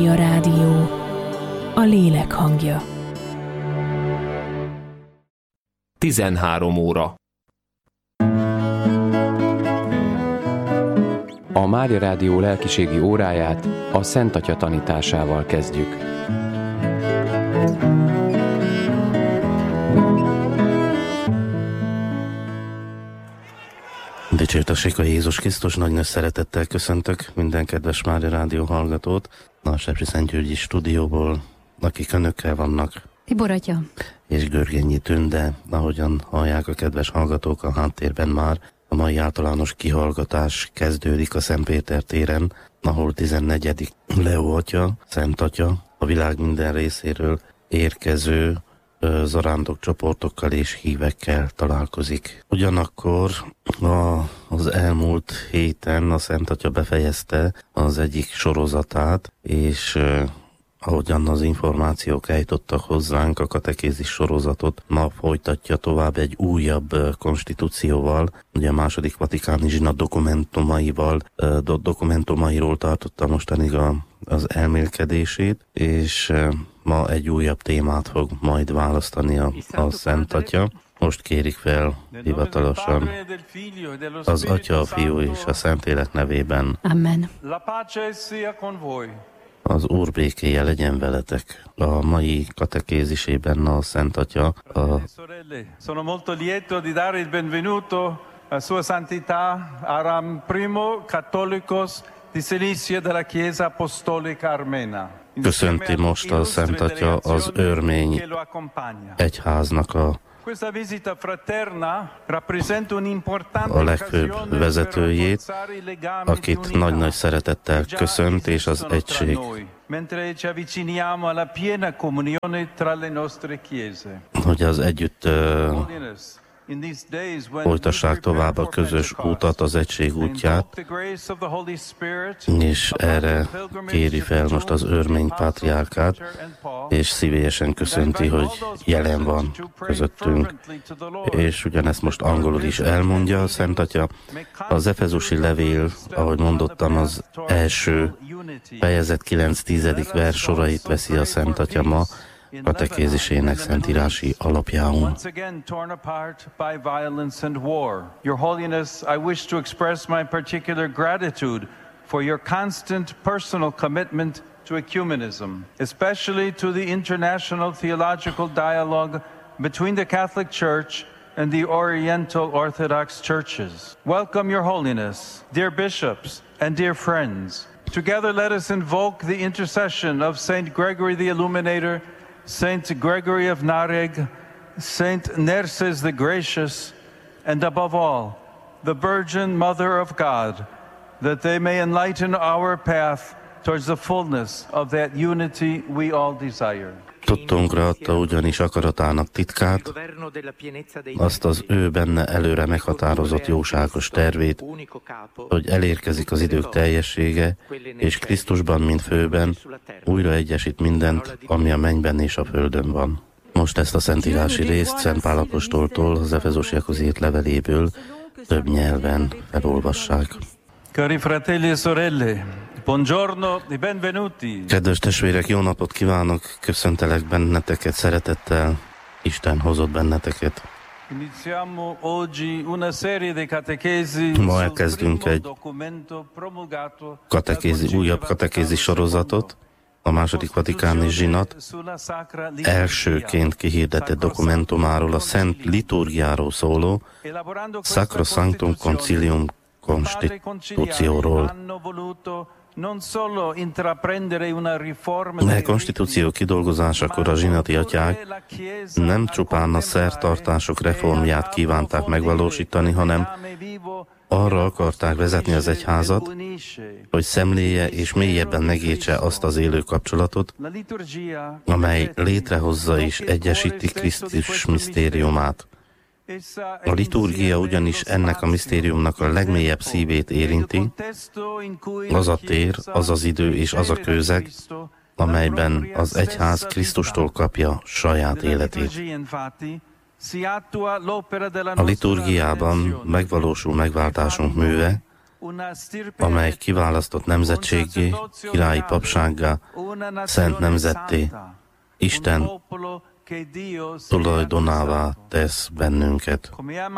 A rádió, a lélek hangja. 13 óra. A Mária Rádió lelkiségi óráját a Szent Atya tanításával kezdjük. Dicsértessék a Jézus Krisztus, nagy szeretettel köszöntök minden kedves Mária Rádió hallgatót a Sepsiszentgyörgyi stúdióból, akik önökkel vannak. Tibor atya. És Görgényi Tünde, ahogyan hallják a kedves hallgatók a háttérben már, a mai általános kihallgatás kezdődik a Szentpéter téren, ahol 14. Leó atya, Szent Atya, a világ minden részéről érkező zarándok csoportokkal és hívekkel találkozik. Ugyanakkor az elmúlt héten a Szent Atya befejezte az egyik sorozatát, és ahogyan az információk eljutottak hozzánk, a katekézis sorozatot ma folytatja tovább egy újabb konstitúcióval, ugye a második vatikáni zsinat dokumentumairól tartotta mostanig az elmélkedését, és ma egy újabb témát fog majd választani a Szent Atya. Most kérik fel hivatalosan az Atya, a Fiú és a Szentlélek nevében. Amen. Az Úr békéje legyen veletek. A mai katekézisében a Szent Atya Sono molto lieto di dare il benvenuto a Sua Santità Aram I Cattolicos di Cilicia della Chiesa Apostolica Armena. Köszönti most a Szent Atya az örmény egyháznak a legfőbb vezetőjét, akit nagy-nagy szeretettel köszönt, és az egység, hogy az együtt folytassák tovább a közös útat, az egység útját, és erre kéri fel most az örmény pátriárkát, és szívélyesen köszönti, hogy jelen van közöttünk. És ugyanezt most angolul is elmondja a Szent Atya. Az Efezusi levél, ahogy mondottam, az első fejezet 9-10. vers sorait veszi a Szent Atya ma katekézisének szentírási alapjául. Once again torn apart by violence and war. Your Holiness, I wish to express my particular gratitude for your constant personal commitment to ecumenism, especially to the international theological dialogue between the Catholic Church and the Oriental Orthodox churches. Welcome, Your Holiness, dear bishops and dear friends. Together let us invoke the intercession of Saint Gregory the Illuminator, Saint Gregory of Nareg, Saint Nerses the Gracious, and above all, the Virgin Mother of God, that they may enlighten our path towards the fullness of that unity we all desire. Tudtunkra adta ugyanis akaratának titkát, azt az ő benne előre meghatározott jóságos tervét, hogy elérkezik az idők teljessége, és Krisztusban, mint főben, újra egyesít mindent, ami a mennyben és a földön van. Most ezt a szentírási részt Szent Pál apostoltól, az Efezusiakhoz írt leveléből több nyelven felolvassák. Cari fratelli e sorelle, buongiorno e benvenuti. Kedves testvérek, jó napot kívánok, köszöntelek benneteket szeretettel, Isten hozott benneteket. Iniziamo oggi una serie di catechesi. Ma elkezdünk egy újabb katekézi sorozatot, a második vatikáni zsinat elsőként kihirdetett dokumentumáról, a Szent Liturgiáról szóló Sacrosanctum Concilium konstitúcióról. A konstitúció kidolgozásakor a zsinati atyák nem csupán a szertartások reformját kívánták megvalósítani, hanem arra akarták vezetni az egyházat, hogy szemléje és mélyebben megértse azt az élő kapcsolatot, amely létrehozza és egyesíti Krisztus misztériumát. A liturgia ugyanis ennek a misztériumnak a legmélyebb szívét érinti, az a tér, az az idő és az a kőzeg, amelyben az egyház Krisztustól kapja saját életét. A liturgiában megvalósul megváltásunk műve, amely kiválasztott nemzetséggé, királyi papsággá, szent nemzetté, Isten tulajdonává tesz bennünket.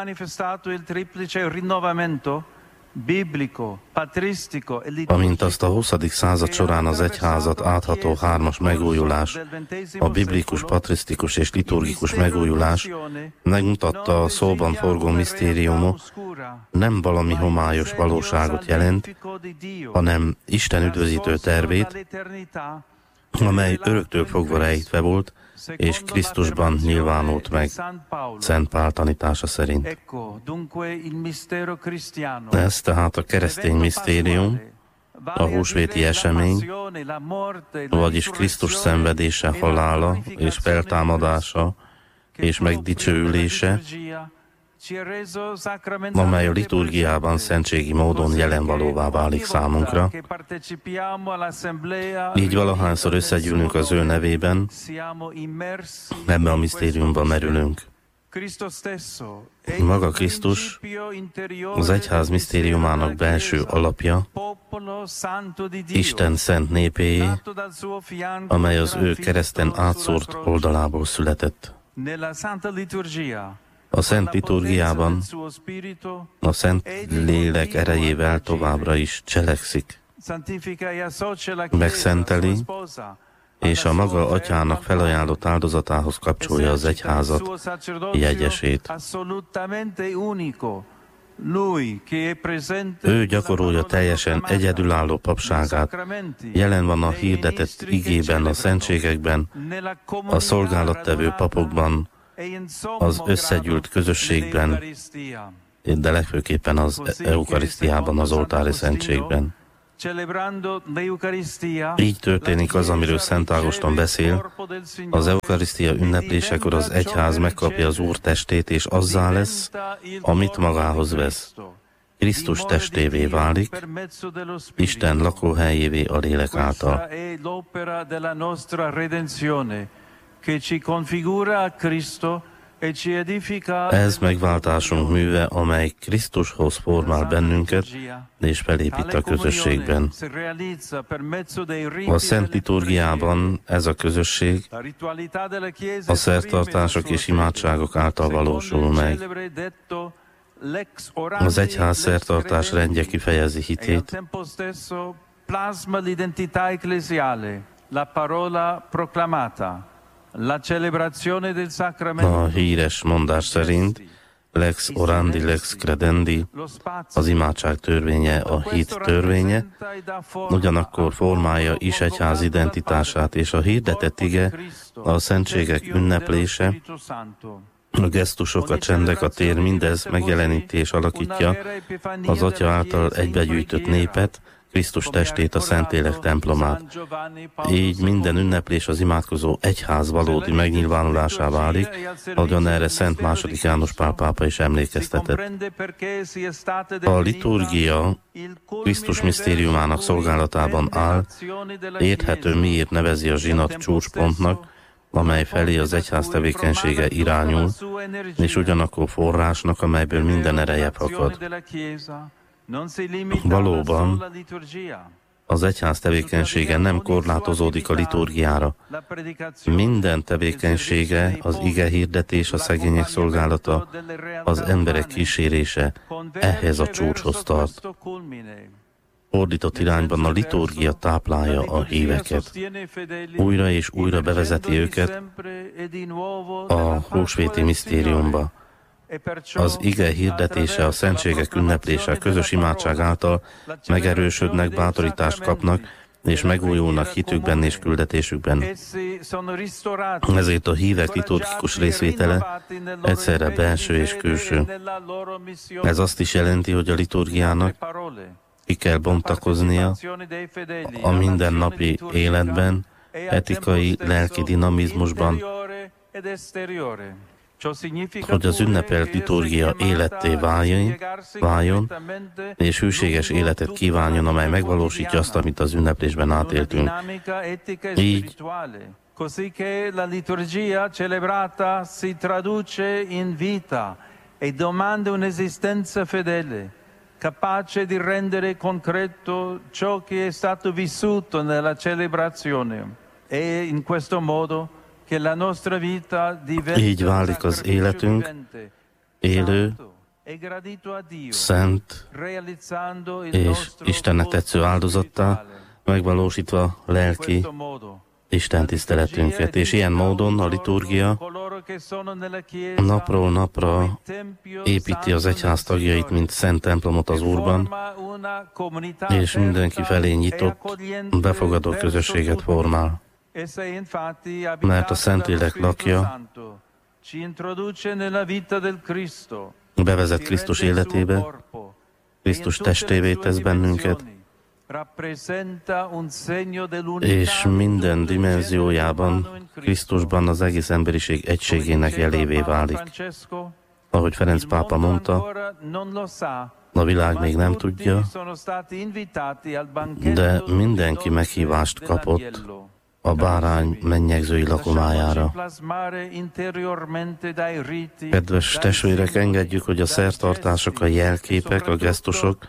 Amint azt a 20. század során az egyházat átható hármas megújulás, a biblikus, patrisztikus és liturgikus megújulás megmutatta, a szóban forgó misztérium nem valami homályos valóságot jelent, hanem Isten üdvözítő tervét, amely öröktől fogva rejtve volt, és Krisztusban nyilvánult meg, Szent Pál tanítása szerint. Ez tehát a keresztény misztérium, a húsvéti esemény, vagyis Krisztus szenvedése, halála és feltámadása és megdicsőülése, amely a liturgiában szentségi módon jelenvalóvá válik számunkra. Így valahányszor összegyűlünk az ő nevében, ebbe a misztériumba merülünk. Maga Krisztus az egyház misztériumának belső alapja, Isten szent népéé, amely az ő kereszten átszórt oldalából született. A Szent Liturgiában a Szent Lélek erejével továbbra is cselekszik, megszenteli, és a maga atyának felajánlott áldozatához kapcsolja az egyházat, jegyesét. Ő gyakorolja teljesen egyedülálló papságát, jelen van a hirdetett igében, a szentségekben, a szolgálattevő papokban, az összegyűlt közösségben, de legfőképpen az eukarisztiában, az oltári szentségben. Így történik az, amiről Szent Ágoston beszél. Az eukarisztia ünneplésekor az egyház megkapja az Úr testét, és azzá lesz, amit magához vesz. Krisztus testévé válik, Isten lakóhelyévé a lélek által. Ez megváltásunk műve, amely Krisztushoz formál bennünket, és felépít a közösségben. A Szent Liturgiában ez a közösség a szertartások és imádságok által valósul meg. Az egyház szertartás rendje kifejezi hitét, a híres mondás szerint lex orandi, lex credendi, az imádság törvénye a hit törvénye, ugyanakkor formálja is egyház identitását, és a hirdetett ige a szentségek ünneplése, a gesztusok, a csendek, a tér, mindez megjeleníti és alakítja az Atya által egybegyűjtött népet, Krisztus testét, a Szentlélek templomát. Így minden ünneplés az imádkozó egyház valódi megnyilvánulásá válik, ahogyan erre Szent II. János Pál pápa is emlékeztetett. A liturgia Krisztus misztériumának szolgálatában áll, érthető miért nevezi a zsinat csúcspontnak, amely felé az egyház tevékenysége irányul, és ugyanakkor forrásnak, amelyből minden ereje fakad. Valóban, az egyház tevékenysége nem korlátozódik a liturgiára. Minden tevékenysége, az ige hirdetés, a szegények szolgálata, az emberek kísérése ehhez a csúcshoz tart. Fordított irányban a liturgia táplálja a híveket. Újra és újra bevezeti őket a húsvéti misztériumba. Az ige hirdetése, a szentségek ünneplése, a közös imádság által megerősödnek, bátorítást kapnak, és megújulnak hitükben és küldetésükben. Ezért a hívek liturgikus részvétele egyszerre belső és külső. Ez azt is jelenti, hogy a liturgiának ki kell bontakoznia a mindennapi életben, etikai, lelki dinamizmusban, hogy az ünnepelt liturgia életté váljon, és hűséges életet kívánjon, amely megvalósítja azt, amit az ünneplésben átéltünk. Így così che la liturgia celebrata si traduce in vita e domanda un'esistenza fedele capace di rendere concreto ciò che è stato vissuto nella celebrazione. E in questo modo che la nostra vita diventa Így válik az életünk élő, szent és Istennek tetsző áldozattá, megvalósítva lelki Isten tiszteletünket. És ilyen módon a liturgia napról napra építi az egyház tagjait, mint szent templomot az Úrban, és mindenki felé nyitott, befogadó közösséget formál. Mert a Szentlélek lakja, bevezet Krisztus életébe, Krisztus testévé tesz bennünket, és minden dimenziójában Krisztusban az egész emberiség egységének jelévé válik. Ahogy Ferenc pápa mondta, a világ még nem tudja, de mindenki meghívást kapott a bárány mennyegzői lakomájára. Kedves testvérek, engedjük, hogy a szertartások, a jelképek, a gesztusok,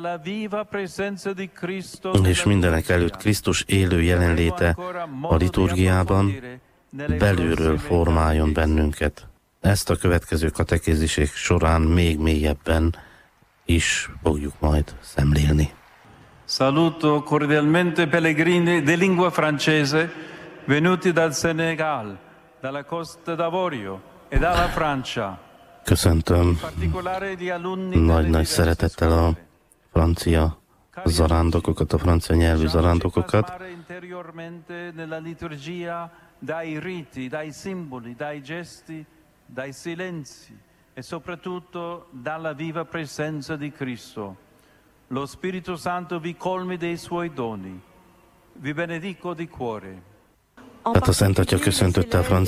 és mindenek előtt Krisztus élő jelenléte a liturgiában belülről formáljon bennünket. Ezt a következő katekézisek során még mélyebben is fogjuk majd szemlélni. Saluto cordialmente pellegrini di lingua francese venuti dal Senegal, dalla Costa d'Avorio e dalla Francia. Köszöntöm nagy szeretettel a francia zarándokokat, a francia nyelvű zarándokokat. Nella liturgia dai riti, dai simboli, dai gesti, dai silenzi e soprattutto dalla viva presenza di Cristo. Lo Spirito Santo vi colmi dei suoi doni. Vi benedico di cuore. Tehát a Szent Atya köszöntötte a francia